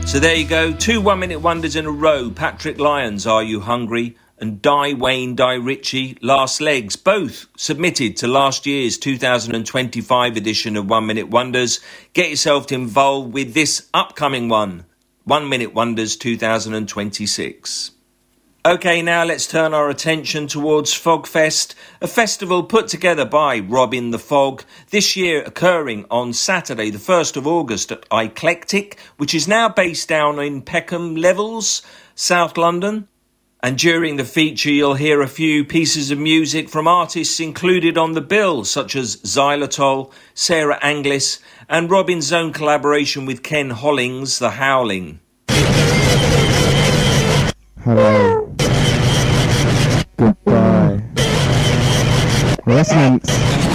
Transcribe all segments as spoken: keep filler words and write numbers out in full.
So there you go, two one-minute wonders in a row. Patrick Lyons, Are You Hungry? And Die Wayne, Die Ritchie, Last Legs, both submitted to last year's two thousand twenty-five edition of One Minute Wonders. Get yourself involved with this upcoming one, One Minute Wonders two thousand twenty-six. OK, now let's turn our attention towards Fogfest, a festival put together by Robin the Fog, this year occurring on Saturday, the first of August at Eclectic, which is now based down in Peckham Levels, South London. And during the feature, you'll hear a few pieces of music from artists included on the bill, such as Xylitol, Sarah Anglis, and Robin's own collaboration with Ken Hollings, The Howling. Hello. Goodbye. Resonance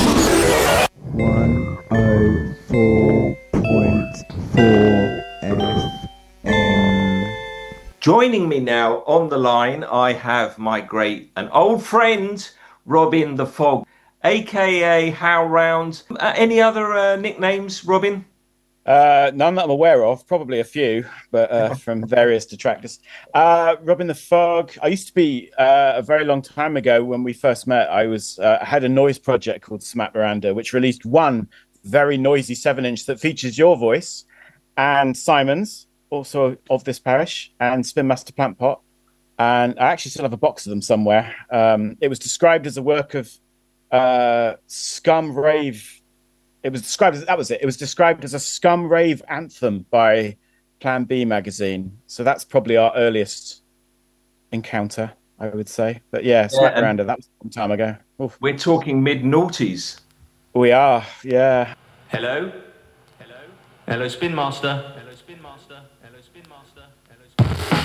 one oh four point four F M. Joining me now on the line, I have my great and old friend, Robin the Fog, aka HowlRound. Uh, any other uh, nicknames, Robin? Uh, none that I'm aware of, probably a few, but uh, from various detractors. Uh, Robin the Fog. I used to be uh, a very long time ago when we first met. I was uh, I had a noise project called Smack Miranda, which released one very noisy seven-inch that features your voice and Simon's, also of this parish, and Spin Master Plant Pot. And I actually still have a box of them somewhere. Um, it was described as a work of uh, scum rave. It was described as, that was it. It was described as a scum rave anthem by Plan B magazine. So that's probably our earliest encounter, I would say. But yeah, Smack yeah, Miranda, that was some time ago. Oof. We're talking mid-noughties. We are, yeah. Hello? Hello? Hello, Spin Master. Hello, Spin Master. Hello, Spin Master. Hello, Spin Master.